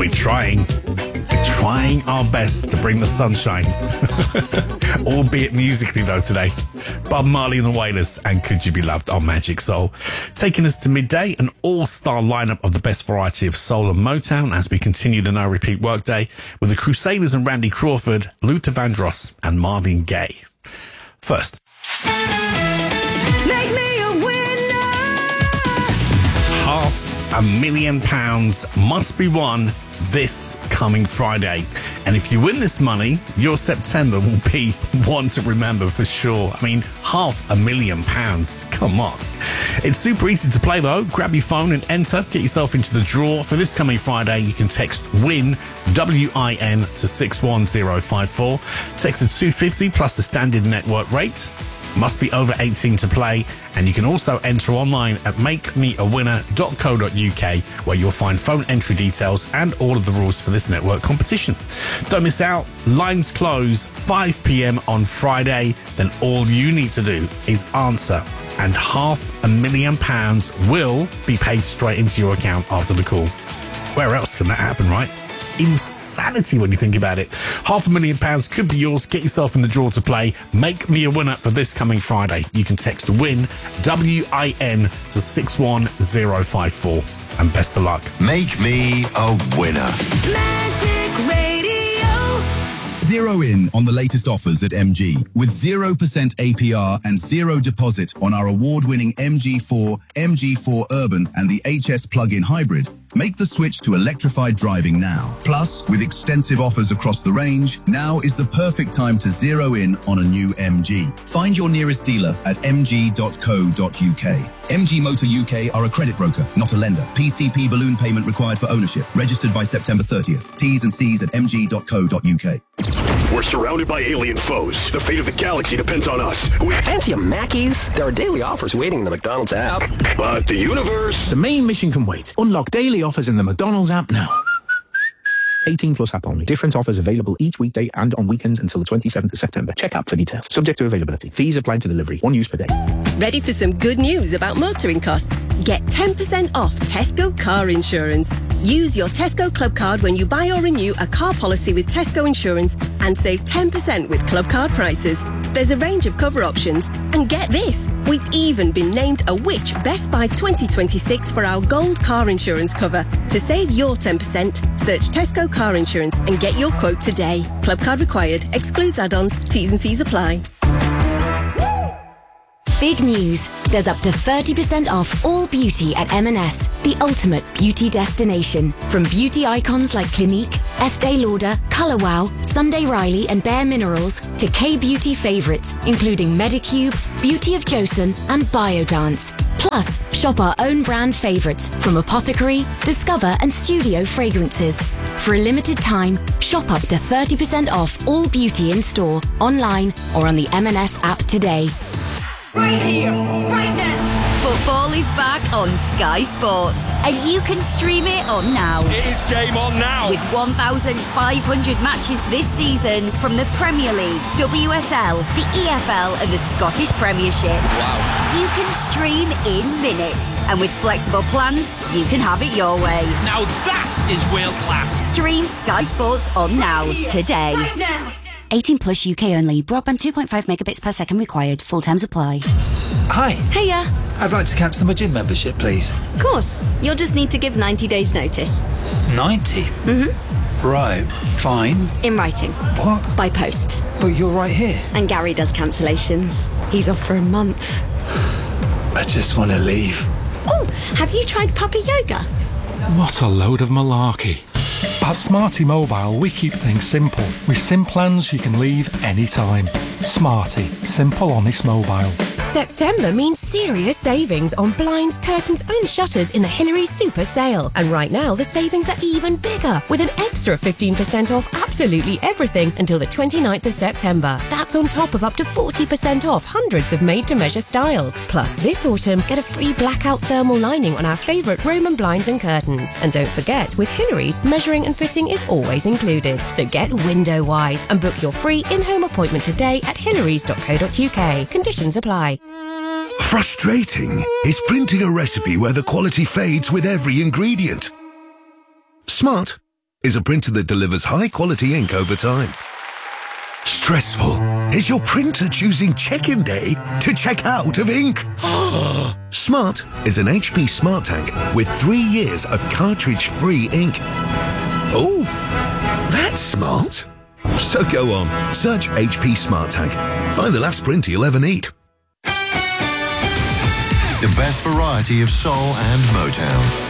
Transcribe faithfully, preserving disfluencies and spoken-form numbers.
We're trying. We're trying our best to bring the sunshine. Albeit musically, though, today. Bob Marley and the Wailers and Could You Be Loved on Magic Soul. Taking us to midday, an all-star lineup of the best variety of soul and Motown as we continue the no-repeat workday with the Crusaders and Randy Crawford, Luther Vandross and Marvin Gaye. First. Make me a winner. Half a million pounds must be won this coming Friday. And if you win this money, your September will be one to remember for sure. I mean, half a million pounds. Come on. It's super easy to play though. Grab your phone and enter. Get yourself into the draw for this coming Friday. You can text WIN, W I N, to six one zero five four. Text the two fifty plus the standard network rate. Must be over eighteen to play, and you can also enter online at make me a winner dot co dot U K, where you'll find phone entry details and all of the rules for this network competition. Don't miss out. Lines close five p.m. on Friday. Then all you need to do is answer, and half a million pounds will be paid straight into your account after the call. Where else can that happen, right? It's insanity when you think about it. Half a million pounds could be yours. Get yourself in the draw to play. Make me a winner for this coming Friday. You can text WIN, W I N, to six one zero five four. And best of luck. Make me a winner. Magic Radio. Zero in on the latest offers at M G with zero percent A P R and zero deposit on our award-winning M G four, M G four Urban and the H S plug-in hybrid. Make the switch to electrified driving now. Plus, with extensive offers across the range, now is the perfect time to zero in on a new M G. Find your nearest dealer at m g dot co dot U K. M G Motor U K are a credit broker, not a lender. P C P balloon payment required for ownership. Registered by September thirtieth. T's and C's at m g dot co dot U K. We're surrounded by alien foes. The fate of the galaxy depends on us. We Fancy a Mackey's? There are daily offers waiting in the McDonald's app. But the universe... The main mission can wait. Unlock daily offers in the McDonald's app now. eighteen plus app only. Different offers available each weekday and on weekends until the twenty-seventh of September. Check app for details. Subject to availability. Fees apply to delivery. One use per day. Ready for some good news about motoring costs? Get ten percent off Tesco car insurance. Use your Tesco Club card when you buy or renew a car policy with Tesco Insurance and save ten percent with Club card prices. There's a range of cover options. And get this, we've even been named a Which Best Buy twenty twenty-six for our gold car insurance cover. To save your ten percent, search Tesco Car Insurance and get your quote today. Club card required. Excludes add-ons. T's and C's apply. Big news. There's up to thirty percent off all beauty at M and S, the ultimate beauty destination. From beauty icons like Clinique, Estee Lauder, Colour Wow, Sunday Riley and Bare Minerals to K-beauty favourites, including Medicube, Beauty of Joseon and Biodance. Plus, shop our own brand favourites from Apothecary, Discover and Studio fragrances. For a limited time, shop up to thirty percent off all beauty in store, online or on the M and S app today. Right here, right now. Football is back on Sky Sports, and you can stream it on now. It is game on now. With one thousand five hundred matches this season from the Premier League, W S L, the E F L and the Scottish Premiership. Wow. You can stream in minutes, and with flexible plans, you can have it your way. Now that is world class. Stream Sky Sports on now, today. Right now. eighteen plus U K only. Broadband two point five megabits per second required. Full terms apply. Hi. Hiya. I'd like to cancel my gym membership, please. Of course. You'll just need to give ninety days notice. ninety? Mm-hmm. Right, fine. In writing. What? By post. But you're right here. And Gary does cancellations. He's off for a month. I just want to leave. Oh, have you tried puppy yoga? What a load of malarkey. At Smarty Mobile, we keep things simple. With SIM plans you can leave anytime. Smarty. Simple, honest mobile. September means serious savings on blinds, curtains and shutters in the Hillary Super Sale. And right now, the savings are even bigger, with an extra fifteen percent off absolutely everything until the twenty-ninth of September. That's on top of up to forty percent off hundreds of made-to-measure styles. Plus, this autumn, get a free blackout thermal lining on our favourite Roman blinds and curtains. And don't forget, with Hillary's, measuring and fitting is always included. So get window-wise and book your free in-home appointment today at hillarys dot co dot U K. Conditions apply. Frustrating is printing a recipe where the quality fades with every ingredient. Smart is a printer that delivers high-quality ink over time. Stressful? Is your printer choosing check-in day to check out of ink? Smart is an H P Smart Tank with three years of cartridge-free ink. Oh, that's smart. So go on, search H P Smart Tank. Find the last printer you'll ever need. The best variety of soul and Motown.